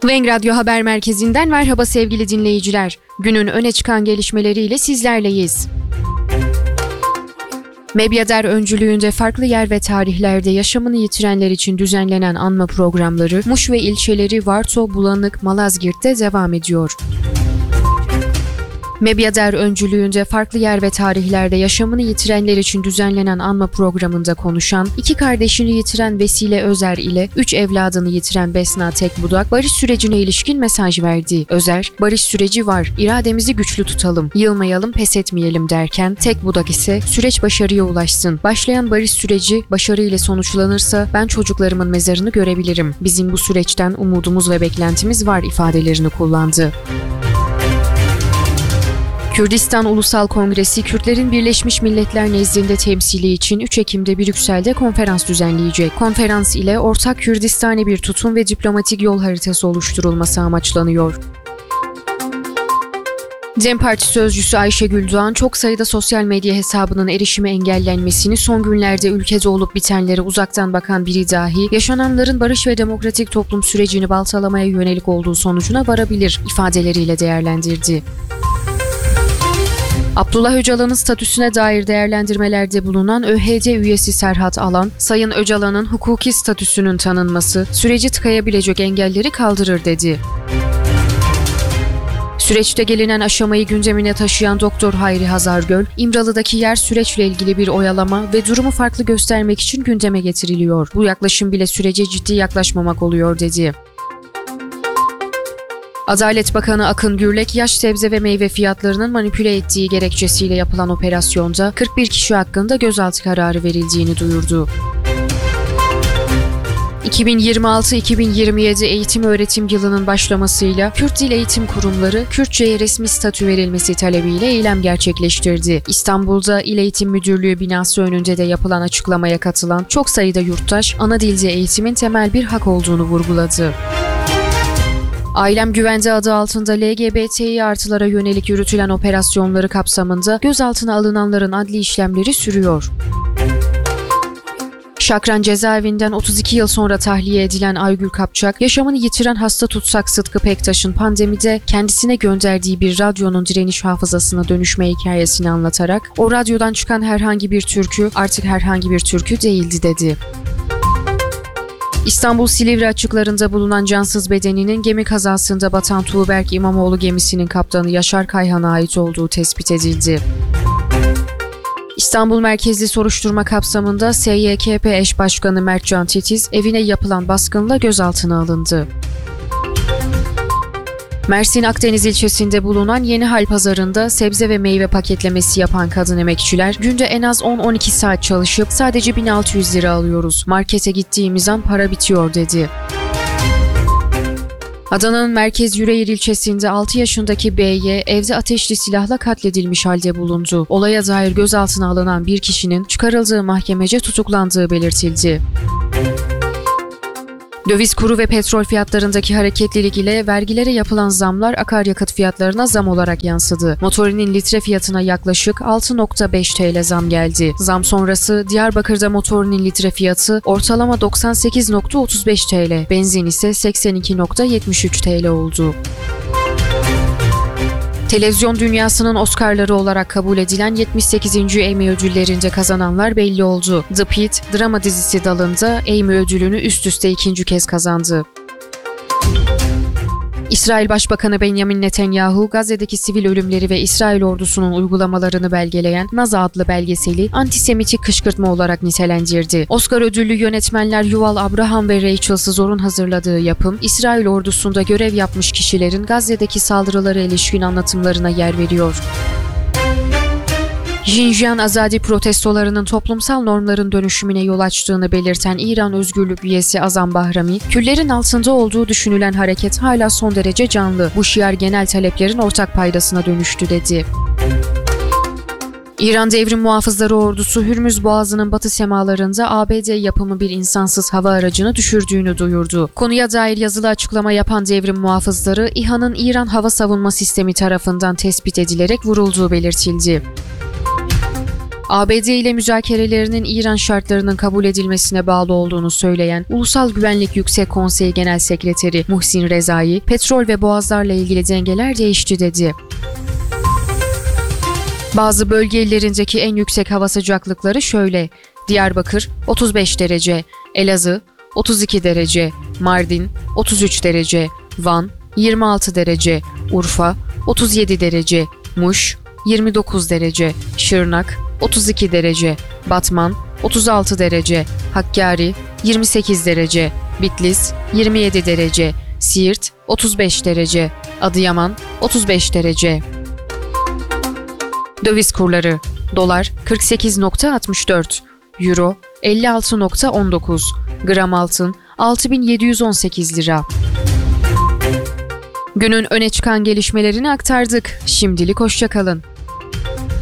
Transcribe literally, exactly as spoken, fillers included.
Weng Radyo Haber Merkezi'nden merhaba sevgili dinleyiciler. Günün öne çıkan gelişmeleriyle sizlerleyiz. Mebyader öncülüğünde farklı yer ve tarihlerde yaşamını yitirenler için düzenlenen anma programları Muş ve ilçeleri Varto, Bulanık, Malazgirt'te devam ediyor. Mebyader öncülüğünde farklı yer ve tarihlerde yaşamını yitirenler için düzenlenen anma programında konuşan, iki kardeşini yitiren Vesile Özer ile üç evladını yitiren Besna Tekbudak, barış sürecine ilişkin mesaj verdi. Özer, barış süreci var, irademizi güçlü tutalım, yılmayalım, pes etmeyelim derken, Tekbudak ise süreç başarıya ulaşsın. Başlayan barış süreci başarıyla sonuçlanırsa ben çocuklarımın mezarını görebilirim. Bizim bu süreçten umudumuz ve beklentimiz var ifadelerini kullandı. Kürdistan Ulusal Kongresi, Kürtlerin Birleşmiş Milletler nezdinde temsili için üç Ekim'de Brüksel'de konferans düzenleyecek. Konferans ile ortak Kürdistani bir tutum ve diplomatik yol haritası oluşturulması amaçlanıyor. DEM Parti sözcüsü Ayşegül Doğan, çok sayıda sosyal medya hesabının erişimi engellenmesini, son günlerde ülkede olup bitenlere uzaktan bakan biri dahi yaşananların barış ve demokratik toplum sürecini baltalamaya yönelik olduğu sonucuna varabilir ifadeleriyle değerlendirdi. Abdullah Öcalan'ın statüsüne dair değerlendirmelerde bulunan ÖHD üyesi Serhat Alan, Sayın Öcalan'ın hukuki statüsünün tanınması süreci tıkayabilecek engelleri kaldırır dedi. Süreçte gelinen aşamayı gündemine taşıyan Doktor Hayri Hazargöl, İmralı'daki yer süreçle ilgili bir oyalama ve durumu farklı göstermek için gündeme getiriliyor. Bu yaklaşım bile sürece ciddi yaklaşmamak oluyor dedi. Adalet Bakanı Akın Gürlek, yaş sebze ve meyve fiyatlarının manipüle ettiği gerekçesiyle yapılan operasyonda kırk bir kişi hakkında gözaltı kararı verildiğini duyurdu. iki bin yirmi altı iki bin yirmi yedi eğitim öğretim yılının başlamasıyla Kürt Dil Eğitim Kurumları, Kürtçe'ye resmi statü verilmesi talebiyle eylem gerçekleştirdi. İstanbul'da İl Eğitim Müdürlüğü binası önünde de yapılan açıklamaya katılan çok sayıda yurttaş, ana dilde eğitimin temel bir hak olduğunu vurguladı. Ailem Güvende adı altında L G B T İ artılara yönelik yürütülen operasyonları kapsamında gözaltına alınanların adli işlemleri sürüyor. Şakran cezaevinden otuz iki yıl sonra tahliye edilen Aygül Kapçak, yaşamını yitiren hasta tutsak Sıtkı Pektaş'ın pandemide kendisine gönderdiği bir radyonun direniş hafızasına dönüşme hikayesini anlatarak, o radyodan çıkan herhangi bir türkü artık herhangi bir türkü değildi dedi. İstanbul Silivri açıklarında bulunan cansız bedeninin gemi kazasında batan Tuğberk İmamoğlu gemisinin kaptanı Yaşar Kayhan'a ait olduğu tespit edildi. İstanbul merkezli soruşturma kapsamında S Y K P eş başkanı Mertcan Titiz evine yapılan baskınla gözaltına alındı. Mersin Akdeniz ilçesinde bulunan Yenihal Pazarı'nda sebze ve meyve paketlemesi yapan kadın emekçiler günde en az on on iki saat çalışıp sadece bin altı yüz lira alıyoruz. Markete gittiğimiz an para bitiyor dedi. Adana'nın Merkez Yüreğir ilçesinde altı yaşındaki B Y evde ateşli silahla katledilmiş halde bulundu. Olaya dair gözaltına alınan bir kişinin çıkarıldığı mahkemece tutuklandığı belirtildi. Döviz kuru ve petrol fiyatlarındaki hareketlilik ile vergilere yapılan zamlar akaryakıt fiyatlarına zam olarak yansıdı. Motorinin litre fiyatına yaklaşık altı nokta beş TL zam geldi. Zam sonrası Diyarbakır'da motorinin litre fiyatı ortalama doksan sekiz nokta otuz beş TL, benzin ise seksen iki nokta yetmiş üç TL oldu. Televizyon dünyasının Oscar'ları olarak kabul edilen yetmiş sekizinci Emmy ödüllerinde kazananlar belli oldu. The Pitt, drama dizisi dalında Emmy ödülünü üst üste ikinci kez kazandı. İsrail Başbakanı Benjamin Netanyahu, Gazze'deki sivil ölümleri ve İsrail ordusunun uygulamalarını belgeleyen Naza adlı belgeseli antisemitik kışkırtma olarak nitelendirdi. Oscar ödüllü yönetmenler Yuval Abraham ve Rachel Szor'un hazırladığı yapım, İsrail ordusunda görev yapmış kişilerin Gazze'deki saldırılara ilişkin anlatımlarına yer veriyor. Xinjiang Azadi protestolarının toplumsal normların dönüşümüne yol açtığını belirten İran Özgürlük üyesi Azam Bahrami, küllerin altında olduğu düşünülen hareket hala son derece canlı. Bu şiar genel taleplerin ortak paydasına dönüştü dedi. İran Devrim Muhafızları Ordusu, Hürmüz Boğazı'nın batı semalarında A B D yapımı bir insansız hava aracını düşürdüğünü duyurdu. Konuya dair yazılı açıklama yapan Devrim Muhafızları, İHA'nın İran Hava Savunma Sistemi tarafından tespit edilerek vurulduğu belirtildi. A B D ile müzakerelerinin İran şartlarının kabul edilmesine bağlı olduğunu söyleyen Ulusal Güvenlik Yüksek Konseyi Genel Sekreteri Muhsin Rezai, petrol ve boğazlarla ilgili dengeler değişti dedi. Bazı bölge illerindeki en yüksek hava sıcaklıkları şöyle: Diyarbakır otuz beş derece, Elazığ otuz iki derece, Mardin otuz üç derece, Van yirmi altı derece, Urfa otuz yedi derece, Muş yirmi dokuz derece, Şırnak otuz iki derece, Batman otuz altı derece, Hakkari yirmi sekiz derece, Bitlis yirmi yedi derece, Siirt otuz beş derece, Adıyaman otuz beş derece. Döviz kurları: Dolar kırk sekiz virgül altmış dört, Euro elli altı virgül on dokuz, gram altın altı bin yedi yüz on sekiz lira. Günün öne çıkan gelişmelerini aktardık. Şimdilik hoşça kalın.